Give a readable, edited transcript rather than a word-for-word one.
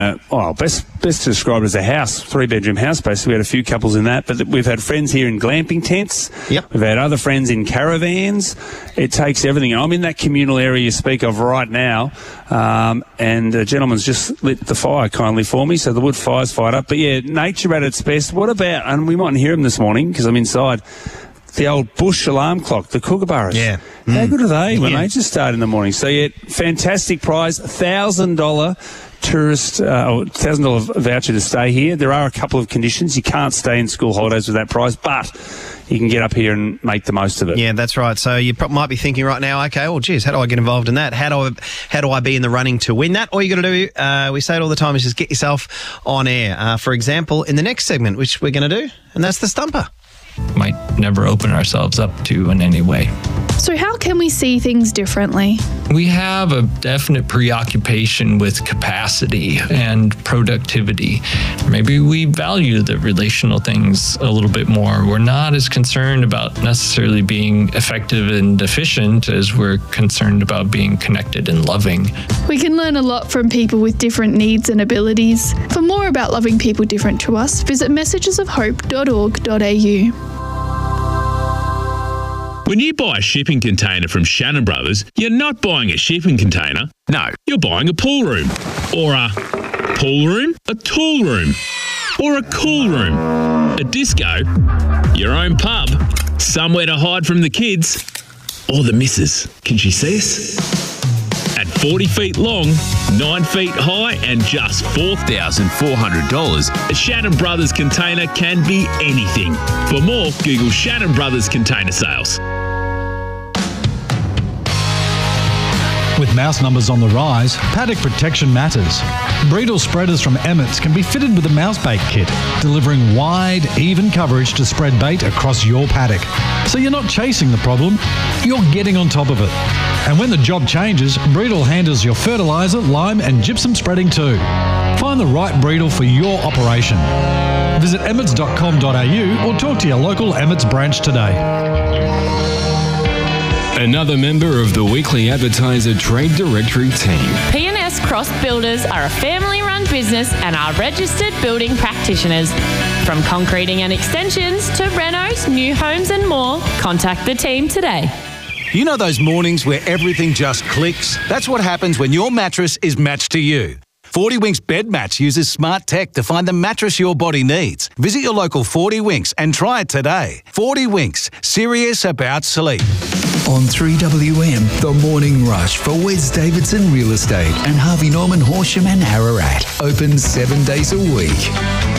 Best described as a house, 3-bedroom house. Basically, we had a few couples in that, but we've had friends here in glamping tents. Yep. We've had other friends in caravans. It takes everything. I'm in that communal area you speak of right now, and a gentleman's just lit the fire kindly for me, so the wood fire's fired up. But yeah, nature at its best. What about, and we mightn't hear him this morning because I'm inside, the old bush alarm clock, the kookaburras. Yeah. How good are they when they just start in the morning? So yeah, fantastic prize, $1,000 tourist $1,000 voucher to stay here. There are a couple of conditions. You can't stay in school holidays with that prize, but you can get up here and make the most of it. Yeah, that's right. So you might be thinking right now, okay, well, geez, how do I get involved in that? How do I be in the running to win that? All you got to do, we say it all the time, is just get yourself on air. For example, in the next segment, which we're going to do, and that's the Stumper. Might never open ourselves up to in any way. So how can we see things differently? We have a definite preoccupation with capacity and productivity. Maybe we value the relational things a little bit more. We're not as concerned about necessarily being effective and efficient as we're concerned about being connected and loving. We can learn a lot from people with different needs and abilities. For more about loving people different to us, visit messagesofhope.org.au. When you buy a shipping container from Shannon Brothers, you're not buying a shipping container. No, you're buying a pool room. Or a pool room, a tool room, or a cool room, a disco, your own pub, somewhere to hide from the kids, or the missus. Can she see us? At 40 feet long, 9 feet high, and just $4,400, a Shannon Brothers container can be anything. For more, Google Shannon Brothers container sales. With mouse numbers on the rise, paddock protection matters. Breedle spreaders from Emmett's can be fitted with a mouse bait kit, delivering wide, even coverage to spread bait across your paddock. So you're not chasing the problem, you're getting on top of it. And when the job changes, Breedle handles your fertiliser, lime and gypsum spreading too. Find the right Breedle for your operation. Visit emmets.com.au or talk to your local Emmett's branch today. Another member of the Weekly Advertiser Trade Directory team. P&S Cross Builders are a family-run business and are registered building practitioners. From concreting and extensions to renos, new homes and more, contact the team today. You know those mornings where everything just clicks? That's what happens when your mattress is matched to you. 40 Winks Bed Match uses smart tech to find the mattress your body needs. Visit your local 40 Winks and try it today. 40 Winks, serious about sleep. On 3WM, The Morning Rush for Wes Davidson Real Estate and Harvey Norman Horsham and Ararat. Open 7 days a week.